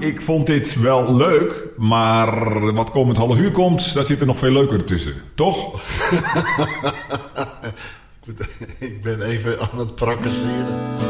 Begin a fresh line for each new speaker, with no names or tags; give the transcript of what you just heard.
ik vond dit wel leuk, maar wat komend half uur komt, daar zit er nog veel leuker tussen. Toch?
Ik ben even aan het praktiseren.